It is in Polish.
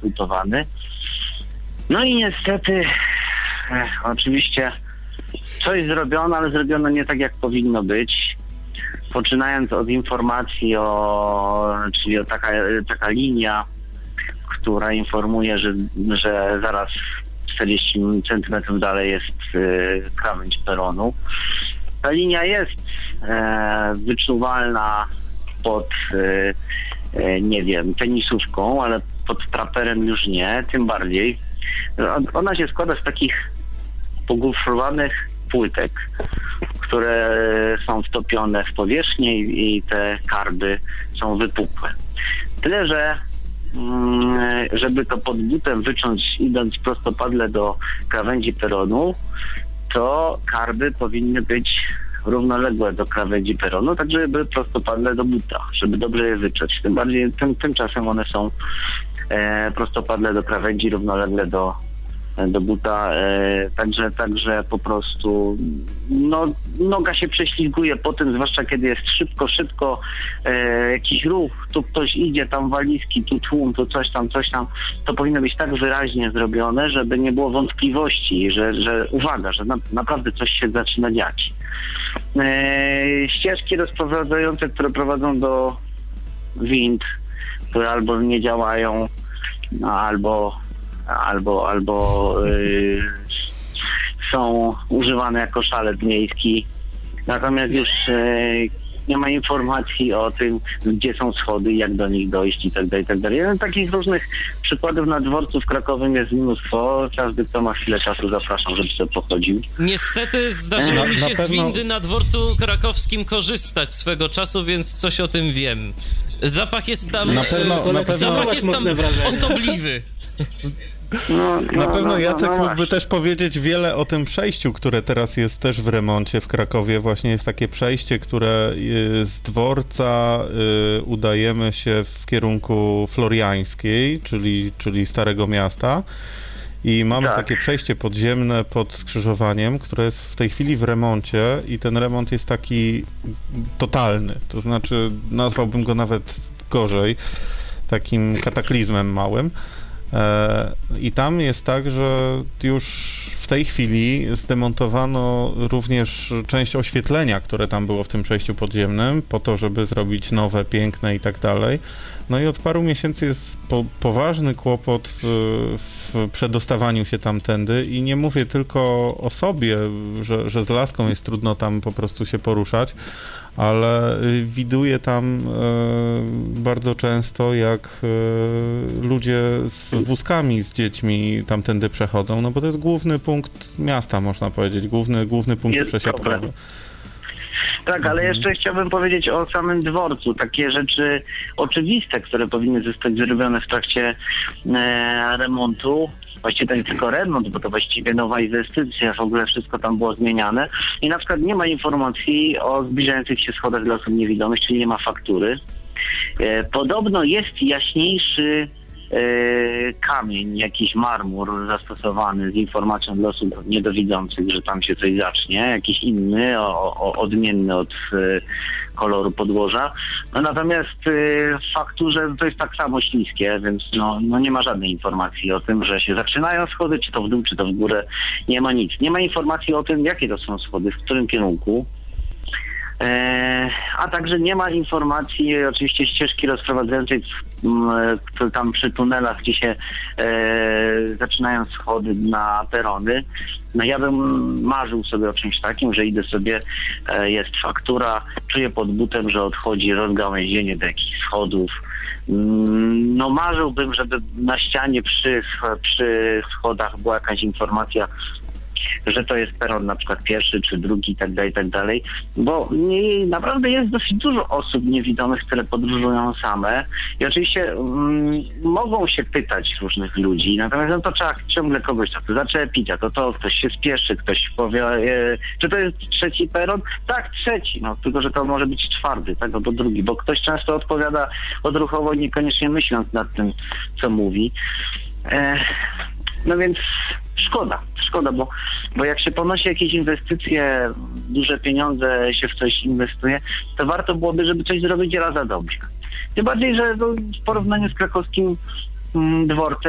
konsultowany. No i niestety, oczywiście coś zrobiono, ale zrobiono nie tak, jak powinno być. Poczynając od informacji czyli taka linia, która informuje, że zaraz 40 cm dalej jest krawędź peronu. Ta linia jest wyczuwalna pod, nie wiem, tenisówką, ale pod traperem już nie, tym bardziej. Ona się składa z takich pogufrowanych płytek, które są wtopione w powierzchnię i te karby są wypukłe. Tyle, że żeby to pod butem wyciąć, idąc prostopadle do krawędzi peronu, to karby powinny być równoległe do krawędzi peronu, tak żeby były prostopadle do buta, żeby dobrze je wyczuć. Tym bardziej tymczasem one są prostopadle do krawędzi, równolegle do buta, także po prostu noga się prześlizguje po tym, zwłaszcza kiedy jest szybko jakiś ruch, tu ktoś idzie, tam walizki, tu tłum, tu coś tam, to powinno być tak wyraźnie zrobione, żeby nie było wątpliwości, że uwaga, że naprawdę coś się zaczyna dziać. Ścieżki rozprowadzające, które prowadzą do wind, które albo nie działają, albo są używane jako szalet miejski. Natomiast już nie ma informacji o tym, gdzie są schody, jak do nich dojść i tak dalej. Takich różnych przykładów na dworcu w Krakowie jest mnóstwo. Każdy, kto ma chwilę czasu, zapraszam, żeby sobie pochodził. Niestety zdarzyło mi się z windy na dworcu krakowskim korzystać swego czasu, więc coś o tym wiem. Zapach jest tam, osobliwy. Na pewno Jacek mógłby też powiedzieć wiele o tym przejściu, które teraz jest też w remoncie w Krakowie. Właśnie jest takie przejście, które z dworca udajemy się w kierunku Floriańskiej, czyli Starego Miasta. I mamy takie przejście podziemne pod skrzyżowaniem, które jest w tej chwili w remoncie i ten remont jest taki totalny. To znaczy nazwałbym go nawet gorzej, takim kataklizmem małym. I tam jest tak, że już w tej chwili zdemontowano również część oświetlenia, które tam było w tym przejściu podziemnym, po to, żeby zrobić nowe, piękne i tak dalej. No i od paru miesięcy jest poważny kłopot w przedostawaniu się tamtędy i nie mówię tylko o sobie, że z laską jest trudno tam po prostu się poruszać, ale widuję tam bardzo często, jak ludzie z wózkami, z dziećmi tamtędy przechodzą, no bo to jest główny punkt miasta, można powiedzieć, główny punkt przesiadkowy. Tak, ale jeszcze chciałbym powiedzieć o samym dworcu. Takie rzeczy oczywiste, które powinny zostać zrobione w trakcie remontu. Właściwie to nie tylko remont, bo to właściwie nowa inwestycja, w ogóle wszystko tam było zmieniane. I na przykład nie ma informacji o zbliżających się schodach dla osób niewidomych, czyli nie ma faktury. Podobno jest jaśniejszy kamień, jakiś marmur zastosowany z informacją dla osób niedowidzących, że tam się coś zacznie, jakiś inny, odmienny od koloru podłoża. No natomiast w fakturze to jest tak samo śliskie, więc no nie ma żadnej informacji o tym, że się zaczynają schody, czy to w dół, czy to w górę. Nie ma nic. Nie ma informacji o tym, jakie to są schody, w którym kierunku. A także nie ma informacji, oczywiście ścieżki rozprowadzającej tam przy tunelach, gdzie się zaczynają schody na perony. No ja bym marzył sobie o czymś takim, że idę sobie, jest faktura, czuję pod butem, że odchodzi rozgałęzienie do jakichś schodów. No marzyłbym, żeby na ścianie przy schodach była jakaś informacja, że to jest peron na przykład pierwszy czy drugi i tak dalej, bo naprawdę jest dosyć dużo osób niewidomych, które podróżują same i oczywiście mogą się pytać różnych ludzi, natomiast to trzeba ciągle kogoś to zaczepić, a to ktoś się spieszy, ktoś powie, czy to jest trzeci peron? Tak, trzeci, tylko że to może być czwarty, tak, albo drugi, bo ktoś często odpowiada odruchowo, niekoniecznie myśląc nad tym, co mówi. No więc szkoda, bo jak się ponosi jakieś inwestycje, duże pieniądze się w coś inwestuje, to warto byłoby, żeby coś zrobić raz za dobrze. Tym bardziej, że w porównaniu z krakowskim dworcem